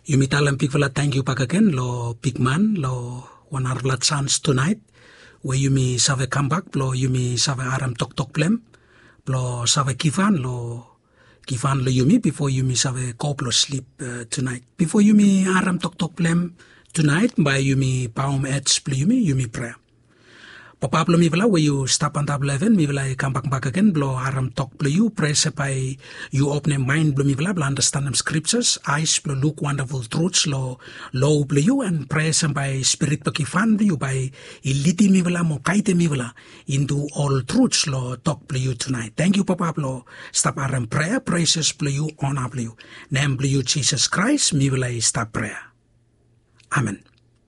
Yumitalam pikvala thank you pakaken lo pikman lo wanarla chance tonight where yumi save comeback lo yumi save aram tok plem lo save kifan lo yumi before yumi save koplo sleep tonight before yumi aram tok plem tonight by yumi paum ets plo yumi prayer. Papa plo mi vela where you stop on tab 11 mi vela come back again blo aram talk plo you pray by you open mind blo mi vela blo understand them scriptures eyes blo look wonderful truths lo blo you and pray by spirit pa kifan you by iliti mi vela mo kaite mi vela into all truths lo talk plo you tonight. Thank you Papa blo stop aram prayer praises blo you honor blo you name blo you Jesus Christ mi vela stop prayer. Amen.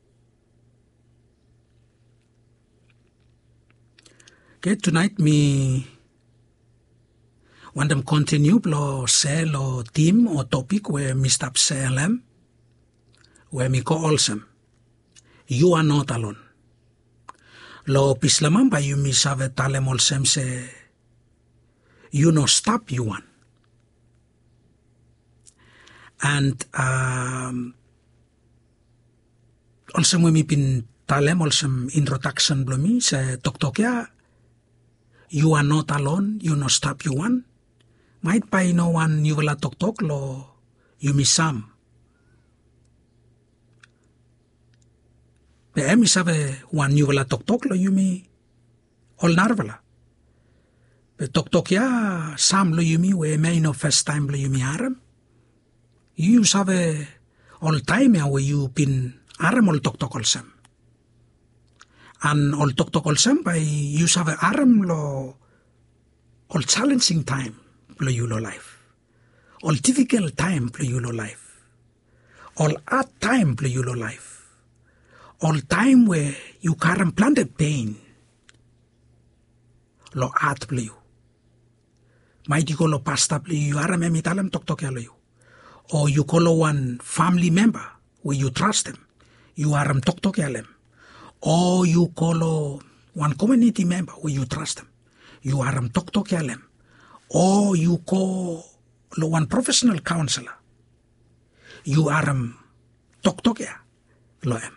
Okay, tonight me want them continue lo say lo theme or topic where me stop say them where me call them. You are not alone. Lo pislaman ba you mi save talem olsem se you no stop you one. And also when me pin talem olsem introduction blo mi se tok ya. You are not alone, you no stop you one. Might by no one you will tok lo you mi sam. Be emi sabe one you will tok lo you mi all narvala. Be tok ya sam lo you mi we may no first time lo you mi aram. You sabe all time ya we you pin aram all tok all sam. And all tok all sem by you have aram lo all challenging time lo you lo life. All difficult time lo you lo life. All hard time lo you lo life. All time where you can't planted pain lo hard lo you. Mighty go lo pasta lo you aram emitalam tok ya lo you. Or you call one family member where you trust them. You aram tok ya lem. Or you call one community member where you trust them. You are tok yalem. Or you call one professional counselor. You are tok ya loem.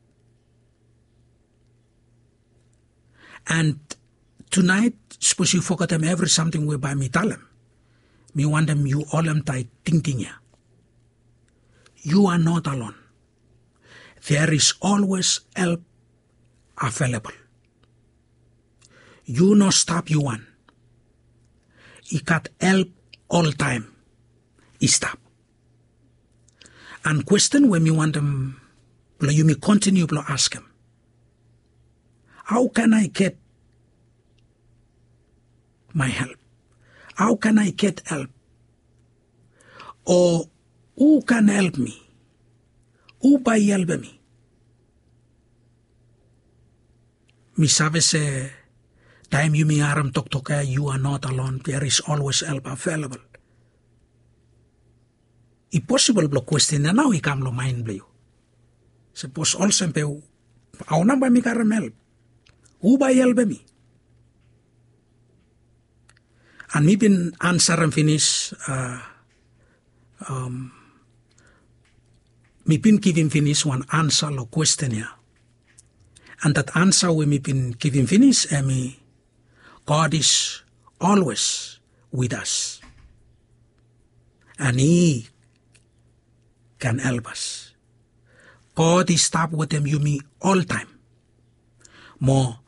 And tonight, suppose you forget them every something whereby me tell them. Me want them you all them tight thinking ya. You are not alone. There is always help available. You no stop you one. He got help all time. He stop. And question when you want them, you may continue to ask him. How can I get my help? How can I get help? Or who can help me? Who by help me? Mi sabe se time you mi aram tok you are not alone. There is always help available. It's possible blo question na now ikam lo mind blo. Suppose also pe au na ba mi karam help. Who by help me? And me bin answer and finish me bin give him finish one answer lo question ya. And that answer we may been giving finish, God is always with us. And He can help us. God is stop with them you me all time. More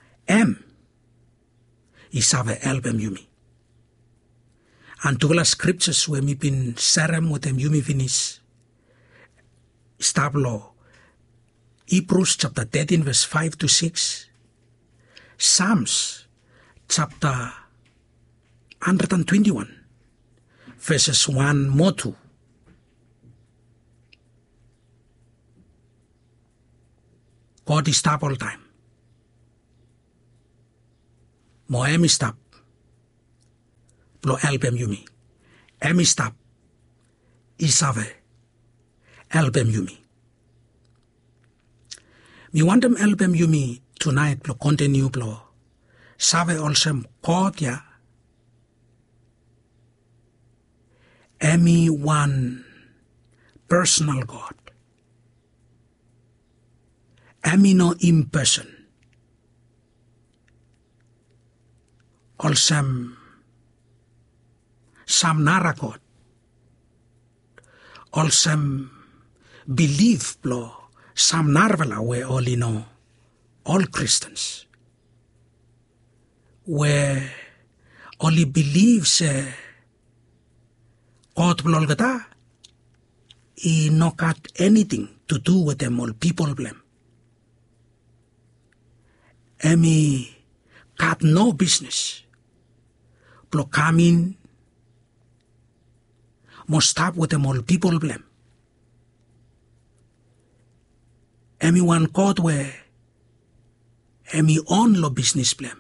is have help them you me. And to all scriptures where me been sharing with them you me finish. Stop law. Hebrews chapter 13 verse 5 to 6. Psalms chapter 121 verses 1 more 2. God is stop all time. Mo emi stop. Blo help him you me. Emi stop. Isave. Help him you me. Me want them help them you me tonight blo continue blo. Save also God ya. Emi one personal God. emi no imperson. Olsem samnara God. Olsem believe blo samnarvela we olino all Christians. Where only believes God blolgata, he no got anything to do with them all people blame. Emi got no business. Blo come in, must stop with them all people blame. Emi one God where emi own lo business blame.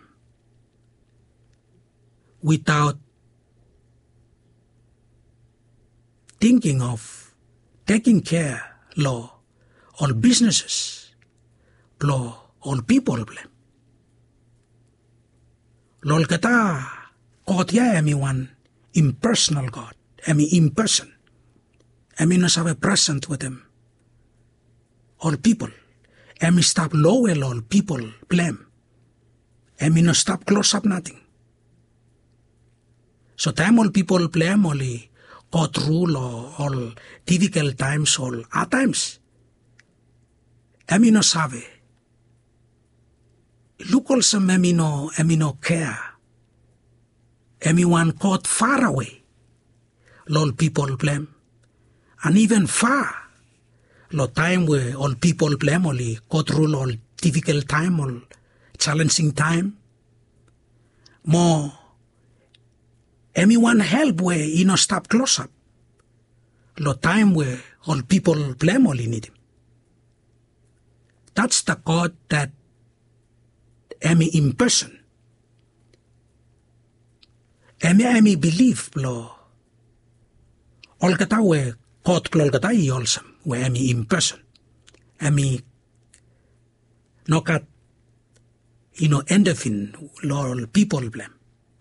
Without thinking of taking care law all businesses, law all people blame. Lol kata God ya emi one impersonal God, emi imperson, emi no sabe present with them. All people, emi stop lower all people blame, emi no stop close up nothing. So time all people blame only go through all difficult times, all hard times. Emi no sabe. Look also emi no care. Emi one caught far away. All people blame. And even far. Lo time where all people blame only go through all difficult time, all challenging time. More anyone help where he no stop close up. Lo time where all people blame only need him. That's the God that emi imperson. Emi believe lo. All kata where God plol kata I also where emi imperson. Emi no kat endorphin lo people blame.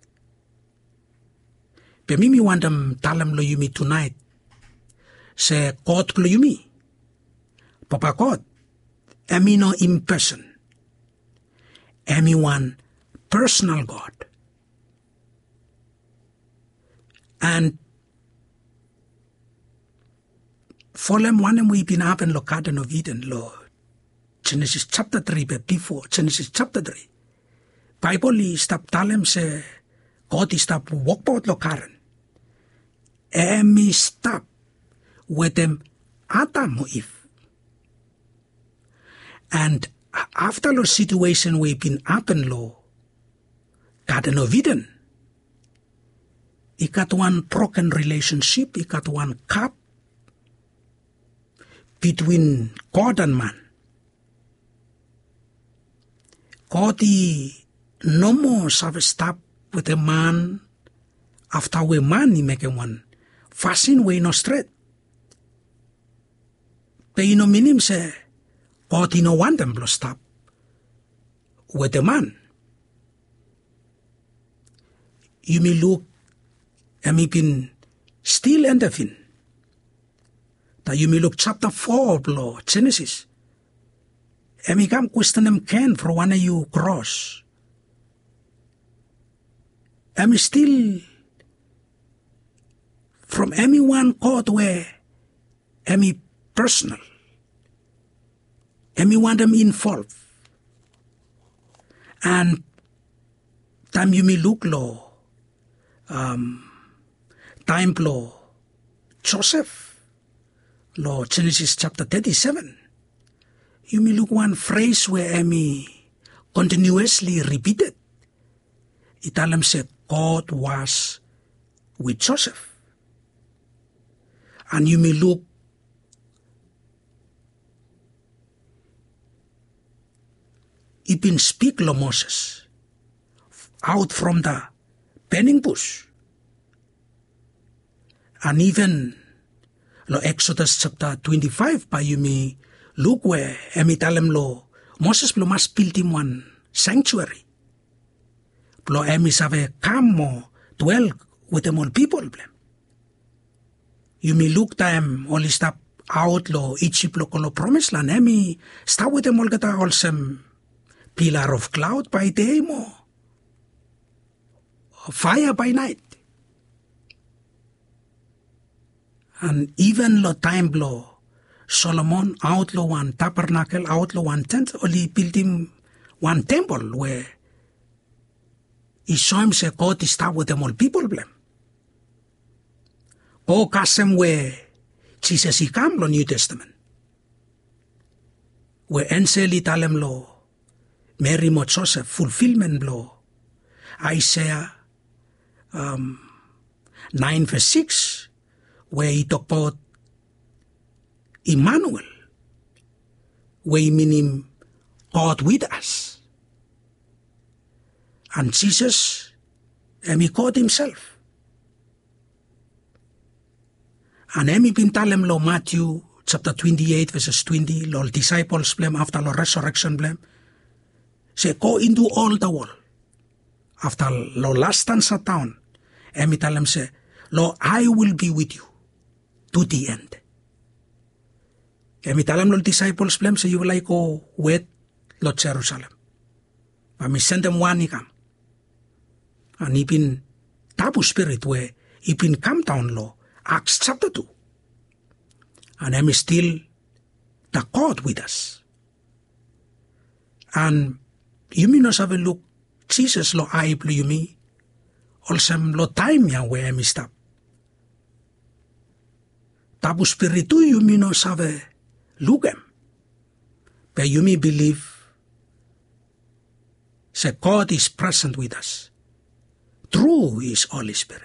Pe mimi wandam talam lo yumi tonight. Se God plo yumi. Papa God. Emi no imperson. Emi one personal God. And folem wanem we been happen lo Garden of Eden lo Genesis chapter 3 before Genesis chapter 3. Bible is stop talem se God is stop walk out lo Karen. Emi stop with them Adam or Eve. And after the situation we been happen lo Garden of Eden, he got one broken relationship, he got one gap between God and man. God he no more have stop with a man after we man he make one fasting way no straight. But you know meaning say God he no want them to stop with the man. You may look and me been still endorphin. That you may look chapter 4 below Genesis. And me come question them can for one of you cross. And me still from anyone caught where any personal. And me want them involved. And time you may look low. Time lo Joseph, lo Genesis chapter 37. You may look one phrase where Emi continuously repeated. Italim said God was with Joseph. And you may look he been speak lo Moses out from the burning bush. And even lo Exodus chapter 25 pa you may look where emitalem lo Moses lo must build him one sanctuary. Lo emi save come mo dwell with them all people. You may look time only stop out lo Egypt lo kolo promised land, emi start with them all gata olsem pillar of cloud by day mo, fire by night. And even lo time lo Solomon out lo one tabernacle, out lo one tent, only built him one temple where he saw him say God is start with them all people blame. O kasem where Jesus he come lo New Testament. Where enseli talem lo Mary mo Joseph fulfillment lo Isaiah 9 verse 6 where he talk about Emmanuel, where he mean him God with us. And Jesus, he called himself. And he been talem lo Matthew chapter 28 verses 20, lo disciples blame after lo resurrection blame. Say, go into all the world. After lo last time sat down, he tell them say, lo, I will be with you to the end. He tell them lo disciples blame, say, you will like go wait lo Jerusalem. But me send them one he come. And he been tabu spirit where he been come down lo Acts chapter 2. And he still the God with us. And you mean us have a look Jesus lo I blue you me also lo time yang where he stop. Tabu spiritu you mean us have a look him. But you may believe say God is present with us through his Holy Spirit.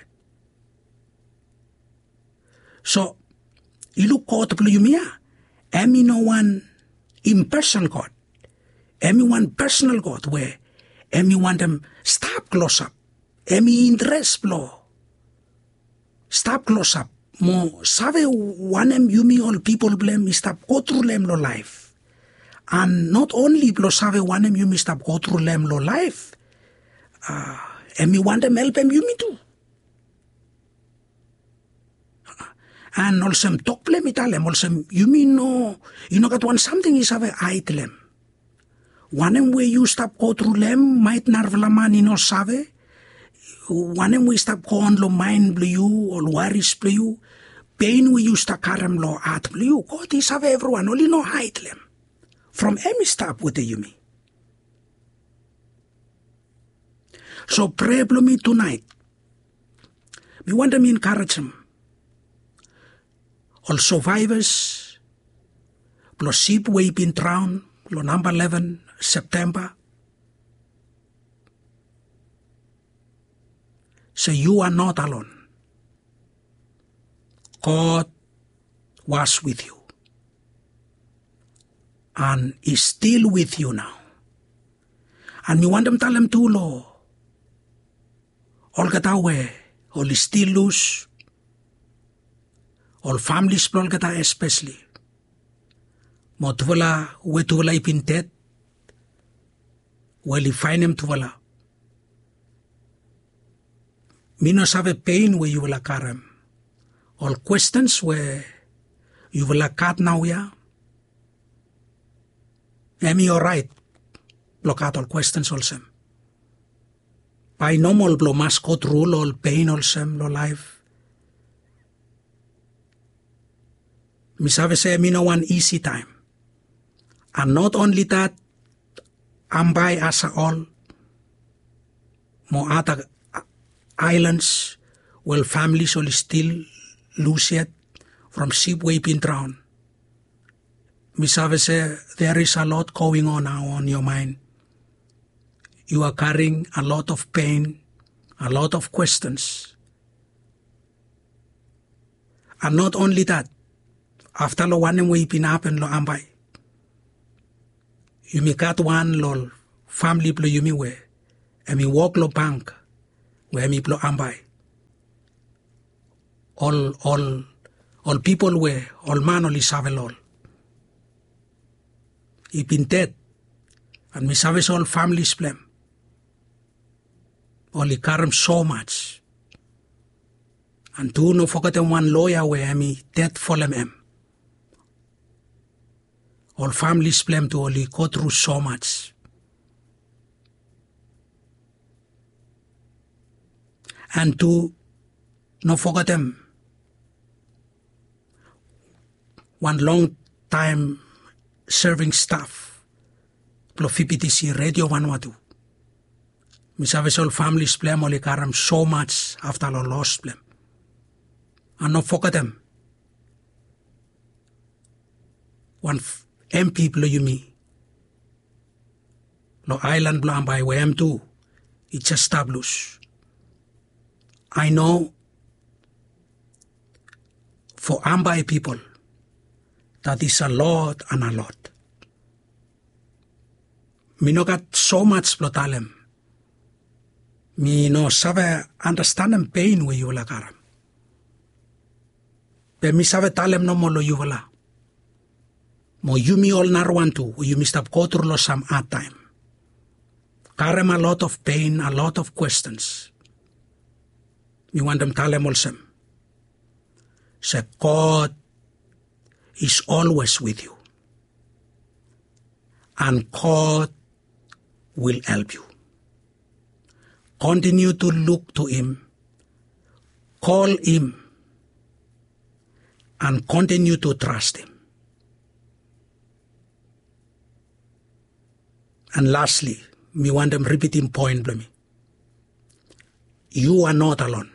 So, you look God blue me emi no one impersonal God. Emi one personal God where emi want them stop close up. Emi interest blow. Stop close up. Mo save one em you me all people blame stop go through them lo life. And not only blow save one em you me stop go through them lo life. Emi want them help em you me too. And also talk blame italem also you mean no you know got one something is have a item. One way you stop go through them might narvlaman no save. One way stop go on lo mind blue you or worries blue you. Pain we you stop karam lo at blue you. God is have everyone only no item. From any stop with the yumi. So pray blue me tonight. We want them encourage them. All survivors, plus ship way been drowned, lo number 11 September. So you are not alone. God was with you. And is still with you now. And you want them tell them too, lo. All gatawe, all is still loose. All families plol kata especially. Mo tuwala we tuwala ipintet. Well find him tuwala. Mino save pain where you will karam. All questions where you will cut now ya. Emi alright. Block out all questions also. By normal blow must go through all pain also lo life. Misave say, me no one easy time. And not only that, Ambai as all, more other islands, well, families will still lose yet from ship way been drowned. Misave say, there is a lot going on now on your mind. You are carrying a lot of pain, a lot of questions. And not only that, after lo one way been happen lo ambai. You me cut one lo family blo you me we. And me walk lo bank where me blo ambai. All people we all man only save all. He been dead. And me save all families blame. Only carry so much. And do no forget one lawyer where me dead for them. All families blame to only go through so much. And to not forget them. One long time serving staff. Plo FPTC Radio Vanuatu. Misaves all families blame only karam so much after our lost blame. And not forget them. One MP blo yumi. Lo island blo ambai we M2. It's established. I know for Ambai people that is a lot and a lot. Me no got so much plotalem. Me no save understand them pain we yuvala karam. Pe mi save talem no mo lo yuvala. Mo yumi all narwantu we yumi stop go through lo some hard time. Karam a lot of pain, a lot of questions. Me want them talem also. Say God is always with you. And God will help you. Continue to look to Him. Call Him. And continue to trust Him. And lastly, me want them repeating point for me. You are not alone.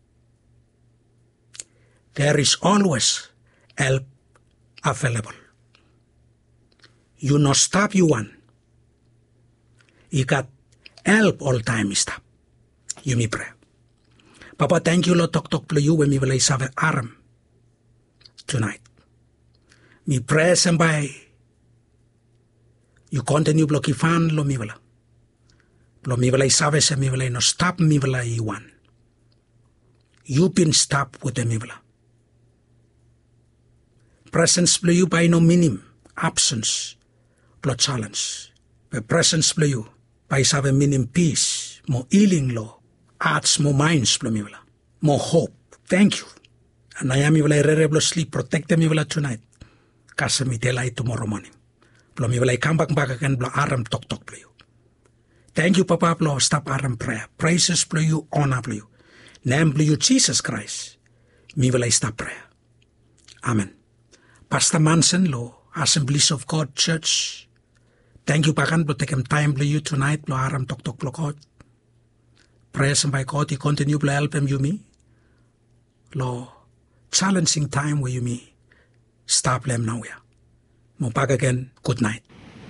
There is always help available. You no stop you one. You got help all time stop. You me pray. Papa, thank you Lord talk to you when me will save arm tonight. Me pray somebody. You continue blocky fan lo mi vela. Lo mi vela save se mi vela no stop mi vela I one. You been stop with the mi vela. Presence play you by no minim, absence, plot challenge. The presence play you by save minim peace, more healing law, arts more minds play me more hope. Thank you. And I am you will sleep, protect them you tonight. Casa me daylight tomorrow morning. Blow me will I come back again, blow aram talk play you. Thank you, Papa, blow stop aram prayer. Praises play you, honor play you. Name play you, Jesus Christ. Me will I stop prayer. Amen. Pastor Manson, lo Assemblies of God Church. Thank you, Pakan, for taking time for you tonight. Lo aram talk lo God. Prayers by God, He continue to help him you me. Lo challenging time where you me. Stop them now. Mo back again. Good night.